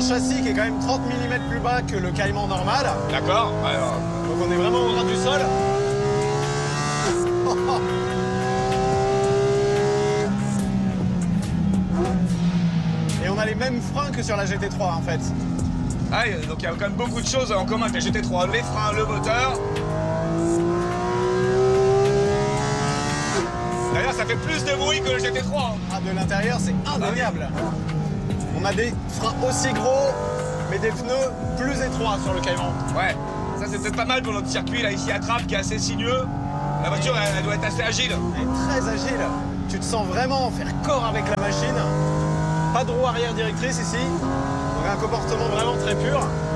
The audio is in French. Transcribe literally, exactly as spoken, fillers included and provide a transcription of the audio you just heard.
châssis qui est quand même trente millimètres plus bas que le Cayman normal. D'accord. Alors... Donc on est vraiment au ras du sol. Et on a les mêmes freins que sur la G T trois en fait. Ah, donc il y a quand même beaucoup de choses en commun avec la G T trois. Les freins, le moteur. D'ailleurs, ça fait plus de bruit que le G T trois. Ah, de l'intérieur, c'est indéniable. On a des freins aussi gros, mais des pneus plus étroits sur le Cayman. Ouais, ça c'est peut-être pas mal pour notre circuit là, ici à Trappes, qui est assez sinueux. La voiture, elle, elle doit être assez agile. Elle est très agile. Tu te sens vraiment faire corps avec la machine. Pas de roue arrière directrice ici. Donc un comportement vraiment très pur.